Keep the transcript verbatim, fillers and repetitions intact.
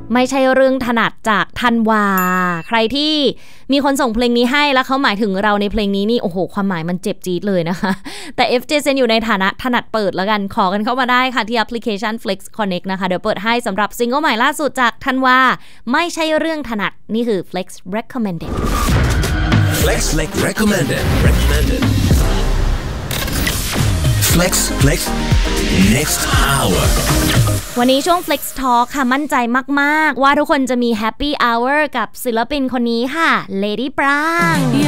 ไม่ใช่เรื่องถนัดจากธันวาใครที่มีคนส่งเพลงนี้ให้แล้วเขาหมายถึงเราในเพลงนี้นี่โอ้โหความหมายมันเจ็บจี๊ดเลยนะคะแต่ เอฟ เจ เซน อยู่ในฐานะถนัดเปิดแล้วกันขอกันเข้ามาได้ค่ะที่แอปพลิเคชัน Flex Connect นะคะเดี๋ยวเปิดให้สำหรับซิงเกิลใหม่ล่าสุดจากธันวาไม่ใช่เรื่องถนัดนี่คือ Flex Recommended Flex Flex Recommended Recommended Flex Flex Next Hour วันนี้ช่วง Flex Talk ค่ะมั่นใจมากๆว่าทุกคนจะมี Happy Hour กับศิลปินคนนี้ค่ะ Lady Prang